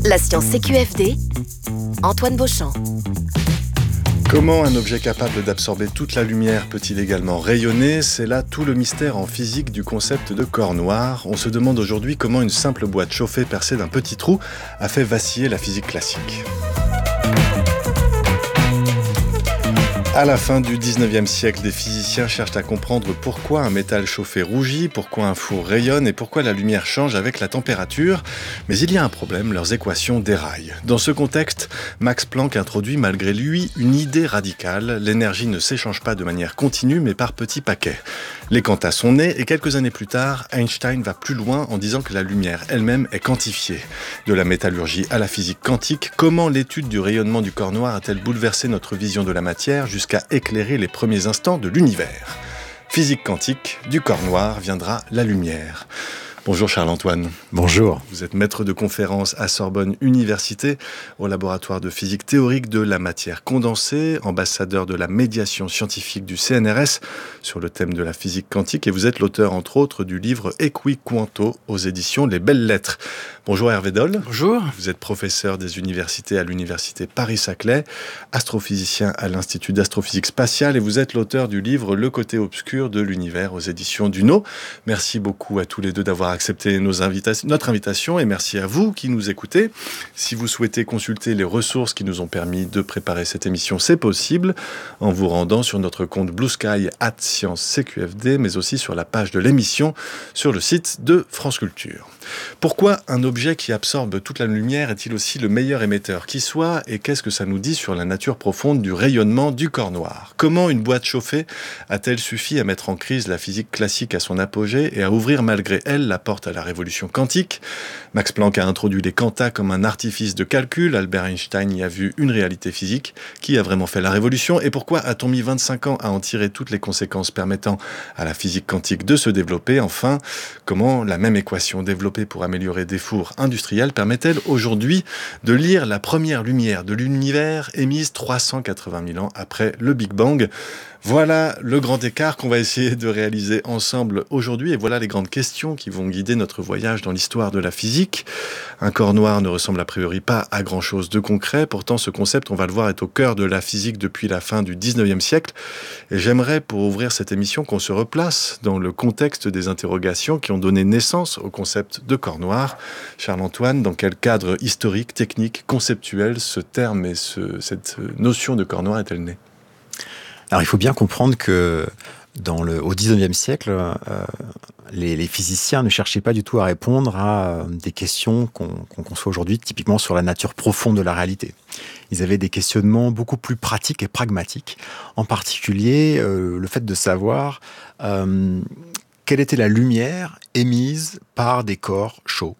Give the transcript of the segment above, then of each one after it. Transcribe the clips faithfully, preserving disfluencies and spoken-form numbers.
La science C Q F D, Antoine Beauchamp. Comment un objet capable d'absorber toute la lumière peut-il également rayonner ? C'est là tout le mystère en physique du concept de corps noir. On se demande aujourd'hui comment une simple boîte chauffée percée d'un petit trou a fait vaciller la physique classique. À la fin du dix-neuvième siècle, des physiciens cherchent à comprendre pourquoi un métal chauffé rougit, pourquoi un four rayonne et pourquoi la lumière change avec la température. Mais il y a un problème, leurs équations déraillent. Dans ce contexte, Max Planck introduit malgré lui une idée radicale. L'énergie ne s'échange pas de manière continue mais par petits paquets. Les quantas sont nés et quelques années plus tard, Einstein va plus loin en disant que la lumière elle-même est quantifiée. De la métallurgie à la physique quantique, comment l'étude du rayonnement du corps noir a-t-elle bouleversé notre vision de la matière jusqu'à éclairer les premiers instants de l'univers ? Physique quantique, du corps noir viendra la lumière. Bonjour Charles-Antoine. Bonjour. Vous êtes maître de conférence à Sorbonne Université, au laboratoire de physique théorique de la matière condensée, ambassadeur de la médiation scientifique du C N R S sur le thème de la physique quantique, et vous êtes l'auteur entre autres du livre Equiquanto aux éditions Les Belles Lettres. Bonjour Hervé Doll. Bonjour. Vous êtes professeur des universités à l'université Paris-Saclay, astrophysicien à l'Institut d'astrophysique spatiale, et vous êtes l'auteur du livre Le côté obscur de l'univers aux éditions Duno. Merci beaucoup à tous les deux d'avoir accepté nos invitations, notre invitation, et merci à vous qui nous écoutez. Si vous souhaitez consulter les ressources qui nous ont permis de préparer cette émission, c'est possible en vous rendant sur notre compte Blue Sky arobase science C Q F D, mais aussi sur la page de l'émission sur le site de France Culture. Pourquoi un objet qui absorbe toute la lumière est-il aussi le meilleur émetteur qui soit, et qu'est-ce que ça nous dit sur la nature profonde du rayonnement du corps noir ? Comment une boîte chauffée a-t-elle suffi à mettre en crise la physique classique à son apogée et à ouvrir malgré elle la porte à la révolution quantique ? Max Planck a introduit les quantas comme un artifice de calcul. Albert Einstein y a vu une réalité physique. Qui a vraiment fait la révolution ? Et pourquoi a-t-on mis vingt-cinq ans à en tirer toutes les conséquences permettant à la physique quantique de se développer ? Enfin, comment la même équation développée pour améliorer des fours industriels permet-elle aujourd'hui de lire la première lumière de l'univers émise trois cent quatre-vingt mille ans après le Big Bang ? Voilà le grand écart qu'on va essayer de réaliser ensemble aujourd'hui, et voilà les grandes questions qui vont guider notre voyage dans l'histoire de la physique. Un corps noir ne ressemble a priori pas à grand-chose de concret, pourtant ce concept, on va le voir, est au cœur de la physique depuis la fin du dix-neuvième siècle, et j'aimerais, pour ouvrir cette émission, qu'on se replace dans le contexte des interrogations qui ont donné naissance au concept de corps noir. Charles-Antoine, dans quel cadre historique, technique, conceptuel ce terme et ce, cette notion de corps noir est-elle née ? Alors, il faut bien comprendre que dans le, au dix-neuvième siècle, euh, les, les physiciens ne cherchaient pas du tout à répondre à euh, des questions qu'on, qu'on conçoit aujourd'hui, typiquement sur la nature profonde de la réalité. Ils avaient des questionnements beaucoup plus pratiques et pragmatiques, en particulier euh, le fait de savoir euh, quelle était la lumière émise par des corps chauds.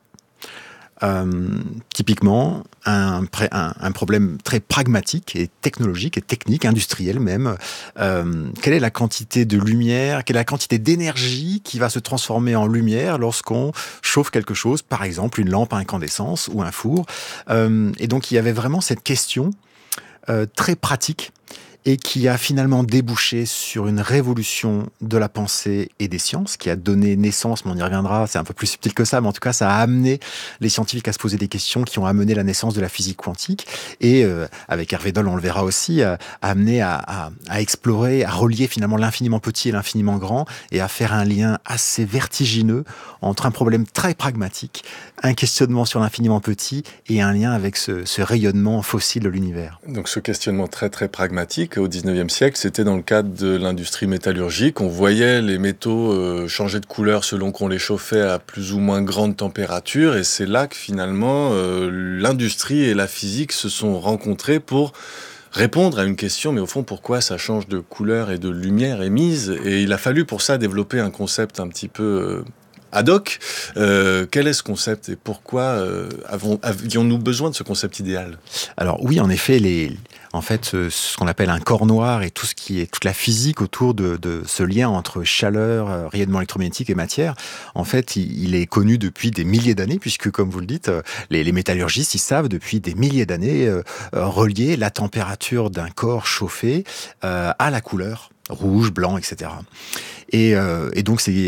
Euh, typiquement, un, un, un problème très pragmatique et technologique et technique, industriel même. Euh, quelle est la quantité de lumière, quelle est la quantité d'énergie qui va se transformer en lumière lorsqu'on chauffe quelque chose, par exemple une lampe à incandescence ou un four. Euh, et donc, il y avait vraiment cette question euh, très pratique et qui a finalement débouché sur une révolution de la pensée et des sciences, qui a donné naissance, mais on y reviendra, c'est un peu plus subtil que ça, mais en tout cas, ça a amené les scientifiques à se poser des questions qui ont amené la naissance de la physique quantique, et euh, avec Hervé Doll, on le verra aussi, a amené à, à, à explorer, à relier finalement l'infiniment petit et l'infiniment grand, et à faire un lien assez vertigineux entre un problème très pragmatique, un questionnement sur l'infiniment petit, et un lien avec ce, ce rayonnement fossile de l'univers. Donc ce questionnement très très pragmatique, au dix-neuvième siècle, c'était dans le cadre de l'industrie métallurgique. On voyait les métaux euh, changer de couleur selon qu'on les chauffait à plus ou moins grande température, et c'est là que finalement euh, l'industrie et la physique se sont rencontrées pour répondre à une question, mais au fond, pourquoi ça change de couleur et de lumière émise ? Et il a fallu pour ça développer un concept un petit peu euh, ad hoc. Euh, quel est ce concept et pourquoi euh, avons, avions-nous besoin de ce concept idéal ? Alors oui, en effet, les, en fait, ce, ce qu'on appelle un corps noir et tout ce qui est toute la physique autour de, de ce lien entre chaleur, rayonnement électromagnétique et matière, en fait, il, il est connu depuis des milliers d'années, puisque, comme vous le dites, les, les métallurgistes, ils savent depuis des milliers d'années euh, relier la température d'un corps chauffé euh, à la couleur rouge, blanc, et cetera. Et, euh, et donc, c'est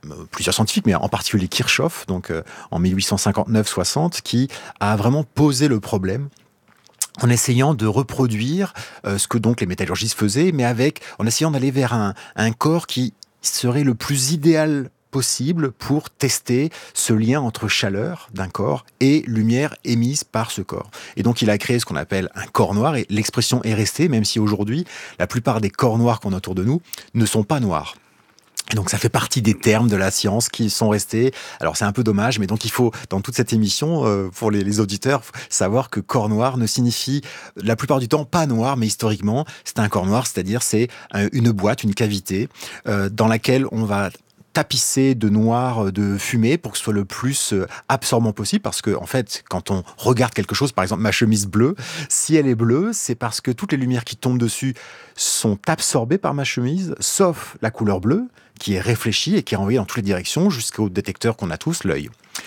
plusieurs scientifiques, mais en particulier Kirchhoff, donc euh, en mille huit cent cinquante-neuf soixante, qui a vraiment posé le problème en essayant de reproduire euh, ce que donc les métallurgistes faisaient, mais avec, en essayant d'aller vers un, un corps qui serait le plus idéal possible pour tester ce lien entre chaleur d'un corps et lumière émise par ce corps. Et donc il a créé ce qu'on appelle un corps noir, et l'expression est restée, même si aujourd'hui, la plupart des corps noirs qu'on a autour de nous ne sont pas noirs. Et donc ça fait partie des termes de la science qui sont restés. Alors c'est un peu dommage, mais donc il faut, dans toute cette émission, euh, pour les, les auditeurs, savoir que corps noir ne signifie la plupart du temps pas noir, mais historiquement c'est un corps noir, c'est-à-dire c'est une boîte, une cavité euh, dans laquelle on va tapisser de noir, de fumée, pour que ce soit le plus absorbant possible, parce que en fait, quand on regarde quelque chose, par exemple ma chemise bleue, si elle est bleue, c'est parce que toutes les lumières qui tombent dessus sont absorbées par ma chemise, sauf la couleur bleue, qui est réfléchie et qui est envoyée dans toutes les directions, jusqu'au détecteur qu'on a tous, l'œil.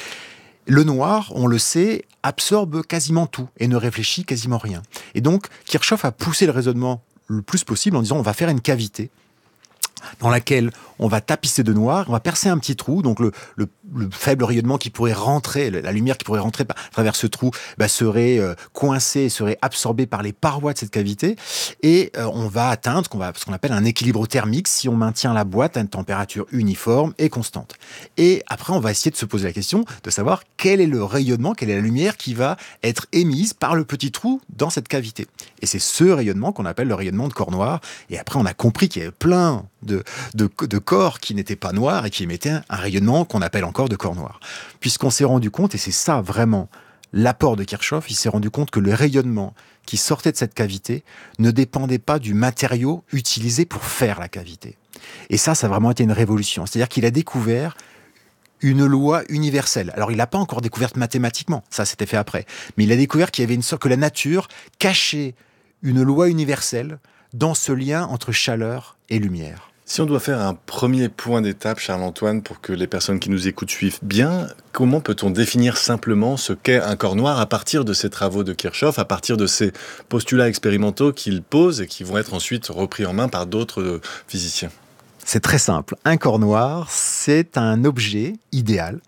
Le noir, on le sait, absorbe quasiment tout et ne réfléchit quasiment rien. Et donc, Kirchhoff a poussé le raisonnement le plus possible en disant on va faire une cavité dans laquelle on va tapisser de noir, on va percer un petit trou, donc le, le, le faible rayonnement qui pourrait rentrer, la lumière qui pourrait rentrer à travers ce trou, bah, serait euh, coincée, serait absorbée par les parois de cette cavité, et euh, on va atteindre ce qu'on, va, ce qu'on appelle un équilibre thermique si on maintient la boîte à une température uniforme et constante. Et après, on va essayer de se poser la question de savoir quel est le rayonnement, quelle est la lumière qui va être émise par le petit trou dans cette cavité. Et c'est ce rayonnement qu'on appelle le rayonnement de corps noir. Et après, on a compris qu'il y avait plein de, de, de corps qui n'étaient pas noirs et qui émettaient un, un rayonnement qu'on appelle encore de corps noir. Puisqu'on s'est rendu compte, et c'est ça vraiment l'apport de Kirchhoff, il s'est rendu compte que le rayonnement qui sortait de cette cavité ne dépendait pas du matériau utilisé pour faire la cavité. Et ça, ça a vraiment été une révolution. C'est-à-dire qu'il a découvert une loi universelle. Alors, il n'a pas encore découverte mathématiquement, ça c'était fait après, mais il a découvert qu'il y avait une sorte que la nature cachait une loi universelle dans ce lien entre chaleur et lumière. Si on doit faire un premier point d'étape, Charles-Antoine, pour que les personnes qui nous écoutent suivent bien, comment peut-on définir simplement ce qu'est un corps noir à partir de ces travaux de Kirchhoff, à partir de ces postulats expérimentaux qu'il pose et qui vont être ensuite repris en main par d'autres physiciens ? C'est très simple. Un corps noir, c'est un objet idéal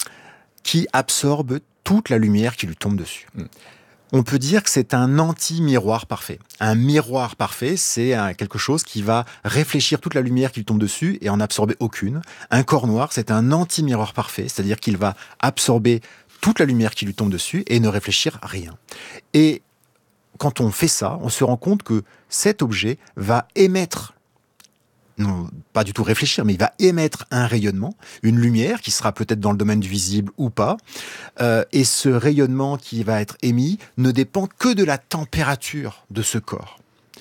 qui absorbe toute la lumière qui lui tombe dessus. Mmh. On peut dire que c'est un anti-miroir parfait. Un miroir parfait, c'est un, quelque chose qui va réfléchir toute la lumière qui lui tombe dessus et en absorber aucune. Un corps noir, c'est un anti-miroir parfait, c'est-à-dire qu'il va absorber toute la lumière qui lui tombe dessus et ne réfléchir à rien. Et quand on fait ça, on se rend compte que cet objet va émettre, non pas du tout réfléchir, mais il va émettre un rayonnement, une lumière qui sera peut-être dans le domaine du visible ou pas. Euh, et ce rayonnement qui va être émis ne dépend que de la température de ce corps.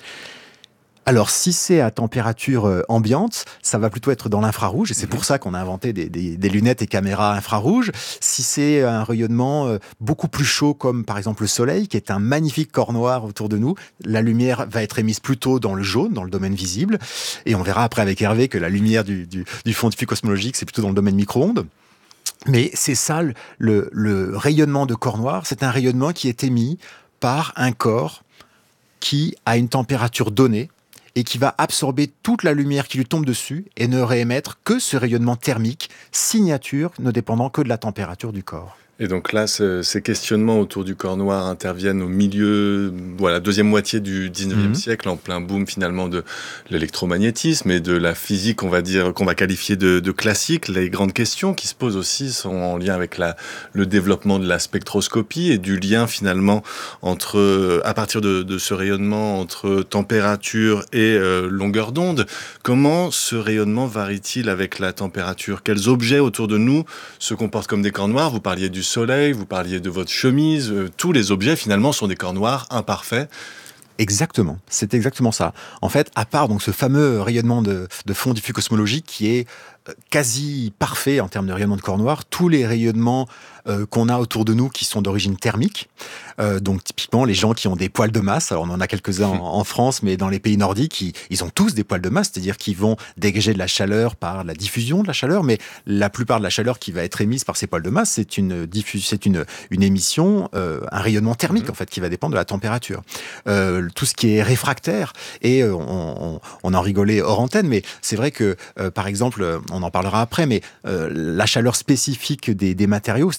Alors, si c'est à température euh, ambiante, ça va plutôt être dans l'infrarouge, et c'est pour ça qu'on a inventé des, des, des lunettes et caméras infrarouges. Si c'est un rayonnement euh, beaucoup plus chaud, comme par exemple le soleil, qui est un magnifique corps noir autour de nous, la lumière va être émise plutôt dans le jaune, dans le domaine visible, et on verra après avec Hervé que la lumière du, du, du fond diffus cosmologique, c'est plutôt dans le domaine micro-ondes. Mais c'est ça, le, le, le rayonnement de corps noir, c'est un rayonnement qui est émis par un corps qui a une température donnée, et qui va absorber toute la lumière qui lui tombe dessus et ne réémettre que ce rayonnement thermique, signature ne dépendant que de la température du corps. Et donc là, ce, ces questionnements autour du corps noir interviennent au milieu, voilà, deuxième moitié du dix-neuvième mmh. siècle, en plein boom finalement de l'électromagnétisme et de la physique, on va dire, qu'on va qualifier de, de classique. Les grandes questions qui se posent aussi sont en lien avec la, le développement de la spectroscopie et du lien finalement entre, à partir de, de ce rayonnement entre température et euh, longueur d'onde. Comment ce rayonnement varie-t-il avec la température ? Quels objets autour de nous se comportent comme des corps noirs ? Vous parliez du soleil, vous parliez de votre chemise, euh, tous les objets finalement sont des corps noirs imparfaits. Exactement, c'est exactement ça. En fait, à part donc ce fameux rayonnement de, de fond diffus cosmologique qui est euh, quasi parfait en termes de rayonnement de corps noir, tous les rayonnements euh, qu'on a autour de nous qui sont d'origine thermique, euh, donc typiquement les gens qui ont des poils de masse, alors on en a quelques-uns en, en France, mais dans les pays nordiques, ils, ils ont tous des poils de masse, c'est-à-dire qu'ils vont dégager de la chaleur par la diffusion de la chaleur, mais la plupart de la chaleur qui va être émise par ces poils de masse, c'est une diffus, c'est une, une émission, euh, un rayonnement thermique mmh. en fait, qui va dépendre de la température. Euh, tout ce qui est réfractaire, et euh, on, on, on en rigolait hors antenne, mais c'est vrai que, euh, par exemple, on on en parlera après, mais euh, la chaleur spécifique des, des matériaux,